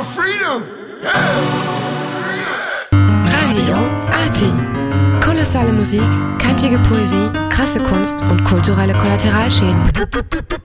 freedom. Radio Arty. Kolossale Musik, kantige Poesie, krasse Kunst und kulturelle Kollateralschäden.